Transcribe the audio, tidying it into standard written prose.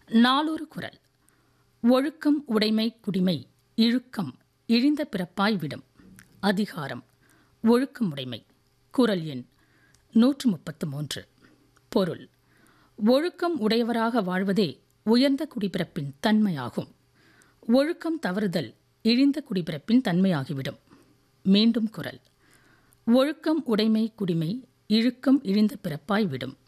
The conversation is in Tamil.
நாளொரு குறள். ஒழுக்கம் உடைமை குடிமை இழுக்கம் இழிந்த பிறப்பாய் விடும். அதிகாரம் ஒழுக்கம் உடைமை. குறள் எண் 133. பொருள்: ஒழுக்கம் உடையவராக வாழ்வதே உயர்ந்த குடிப்பிறப்பின் தன்மையாகும். ஒழுக்கம் தவறுதல் இழிந்த குடிப்பிறப்பின் தன்மையாகிவிடும். மீண்டும் குறள். ஒழுக்கம் உடைமை குடிமை இழுக்கம் இழிந்த பிறப்பாய் விடும்.